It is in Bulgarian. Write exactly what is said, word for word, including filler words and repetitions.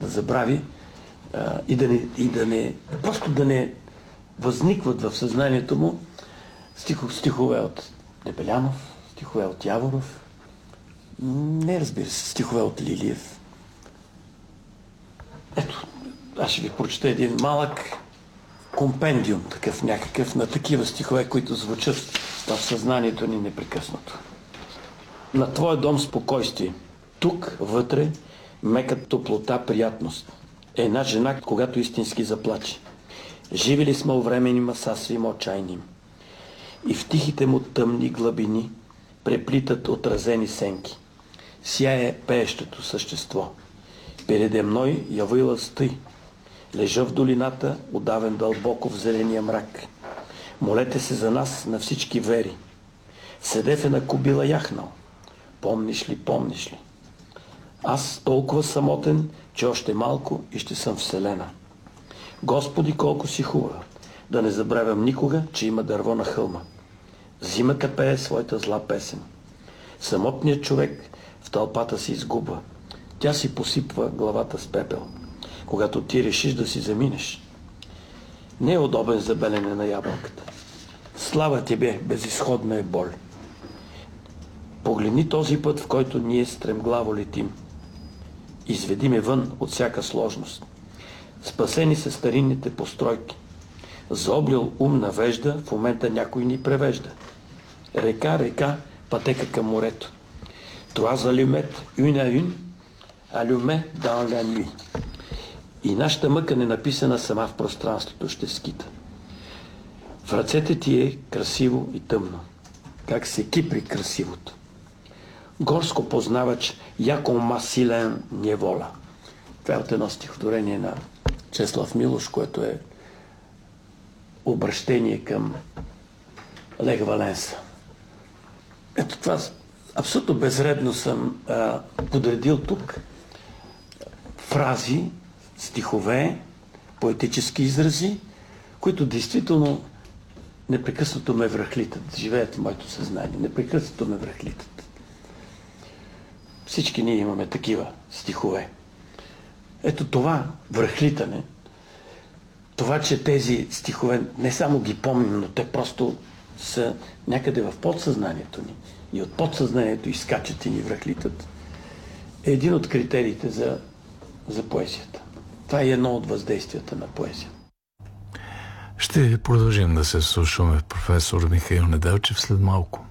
да забрави а, и, да не, и да не, просто да не възникват в съзнанието му стихо, стихове от Небелянов, стихове от Яворов, не, разбира се, стихове от Лилиев. Ето, аз ще ви прочета един малък компендиум, такъв някакъв, на такива стихове, които звучат в съзнанието ни непрекъснато. На твоя дом спокойствие. Тук, вътре, мека топлота, приятност. Една жена, когато истински заплаче. Живи ли сме увремени масасвим отчайним. И в тихите му тъмни глъбини преплитат отразени сенки. Сияе пеещото същество. Переде мной явила стой. Лежа в долината, удавен дълбоко в зеления мрак. Молете се за нас на всички вери. Седев е на кобила яхнал. Помниш ли, помниш ли? Аз толкова самотен, че още малко и ще съм вселена. Господи, колко си хубава. Да не забравям никога, че има дърво на хълма. Зимата пее своята зла песен. Самотният човек в тълпата се изгубва. Тя си посипва главата с пепел. Когато ти решиш да си заминеш. Не е удобен за белене на ябълката. Слава тебе, безизходна е боль. Погледни този път, в който ние стремглаво летим. Изведи ме вън от всяка сложност. Спасени са старинните постройки. Заоблил ум навежда, в момента някой ни превежда. Река, река, пътека към морето. Това залюмет, une à une, allumé dans la nuit. И нашата мъка не написана сама в пространството ще скита. В ръцете ти е красиво и тъмно. Как се кипри красивото. Горско познавач, яко масилен неволя. Това е от едно стихотворение на Чеслав Милош, което е обращение към Лех Валенса. Ето това абсолютно безредно съм а, подредил тук фрази, стихове, поетически изрази, които действително непрекъснато ме връхлитат, живеят в моето съзнание, непрекъснато ме връхлитат. Всички ние имаме такива стихове. Ето това връхлитане, това, че тези стихове не само ги помним, но те просто са някъде в подсъзнанието ни и от подсъзнанието изкачат и ни връхлитат, е един от критериите за, за поезията. Това е едно от въздействията на поезията. Ще продължим да се слушаме професор Михаил Неделчев след малко.